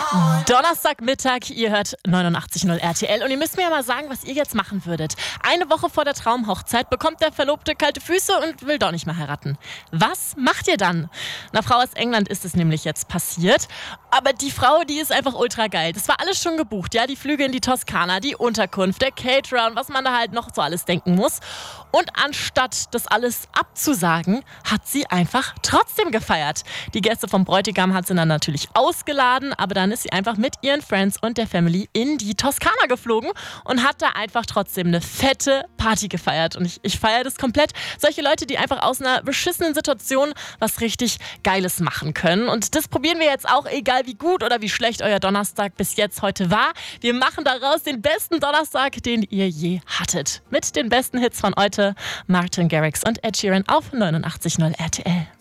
Donnerstagmittag, ihr hört 89.0 RTL und ihr müsst mir ja mal sagen, was ihr jetzt machen würdet. Eine Woche vor der Traumhochzeit bekommt der Verlobte kalte Füße und will doch nicht mehr heiraten. Was macht ihr dann? Einer Frau aus England ist es nämlich jetzt passiert. Aber die Frau, die ist einfach ultra geil. Das war alles schon gebucht, ja, die Flüge in die Toskana, die Unterkunft, der Caterer und was man da halt noch so alles denken muss. Und anstatt das alles abzusagen, hat sie einfach trotzdem gefeiert. Die Gäste vom Bräutigam hat sie dann natürlich ausgeladen, aber dann ist sie einfach mit ihren Friends und der Family in die Toskana geflogen und hat da einfach trotzdem eine fette Party gefeiert. Und ich feiere das komplett. Solche Leute, die einfach aus einer beschissenen Situation was richtig Geiles machen können. Und das probieren wir jetzt auch, egal wie gut oder wie schlecht euer Donnerstag bis jetzt heute war. Wir machen daraus den besten Donnerstag, den ihr je hattet. Mit den besten Hits von heute, Martin Garrix und Ed Sheeran auf 89.0 RTL.